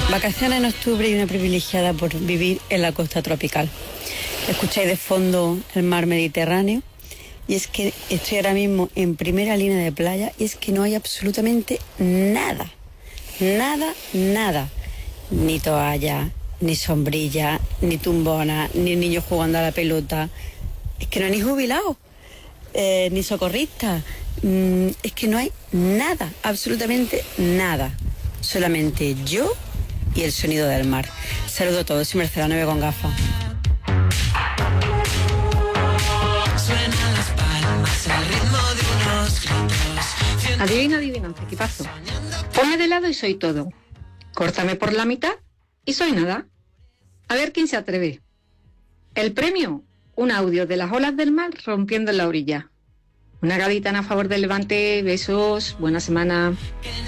Vacaciones en octubre y una privilegiada por vivir en la costa tropical. Escucháis de fondo el mar Mediterráneo y es que estoy ahora mismo en primera línea de playa y es que no hay absolutamente nada, nada. Ni toalla, ni sombrilla, ni tumbona, ni niños jugando a la pelota. Es que no hay ni jubilados, ni socorristas. Es que no hay nada, absolutamente nada. Solamente yo y el sonido del mar. Saludo a todos, soy Marcela Neve con gafas. Suenan las palmas al ritmo de unos gritos. Adivina, adivinanza, ¿qué pasó? Ponme de lado y soy todo. Córtame por la mitad y soy nada. A ver quién se atreve. El premio, un audio de las olas del mar rompiendo en la orilla. Una gaditana a favor del Levante, besos, buena semana.